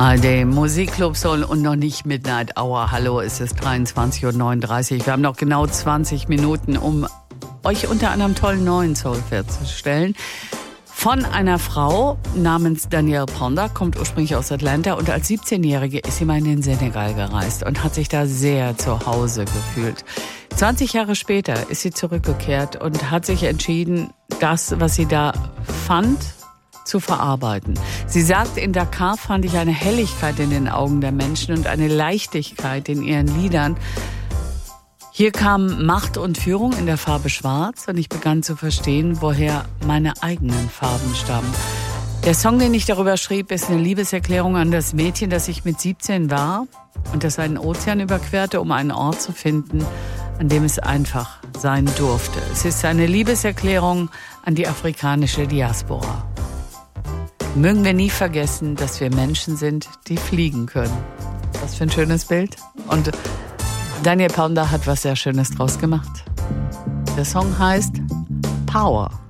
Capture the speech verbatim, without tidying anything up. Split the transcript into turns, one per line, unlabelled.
A R D Musikclub Soul und noch nicht Midnight Hour. Hallo, es ist dreiundzwanzig Uhr neununddreißig. Wir haben noch genau zwanzig Minuten, um euch unter anderem tollen neuen Soul vorzustellen. Von einer Frau namens Danielle Ponder, kommt ursprünglich aus Atlanta und als siebzehnjährige ist sie mal in den Senegal gereist und hat sich da sehr zu Hause gefühlt. zwanzig Jahre später ist sie zurückgekehrt und hat sich entschieden, das, was sie da fand, zu verarbeiten. Sie sagt, in Dakar fand ich eine Helligkeit in den Augen der Menschen und eine Leichtigkeit in ihren Liedern. Hier kam Macht und Führung in der Farbe Schwarz und ich begann zu verstehen, woher meine eigenen Farben stammen. Der Song, den ich darüber schrieb, ist eine Liebeserklärung an das Mädchen, das ich mit siebzehn war und das einen Ozean überquerte, um einen Ort zu finden, an dem es einfach sein durfte. Es ist eine Liebeserklärung an die afrikanische Diaspora. Mögen wir nie vergessen, dass wir Menschen sind, die fliegen können. Was für ein schönes Bild. Und Danielle Ponder hat was sehr Schönes draus gemacht. Der Song heißt Power.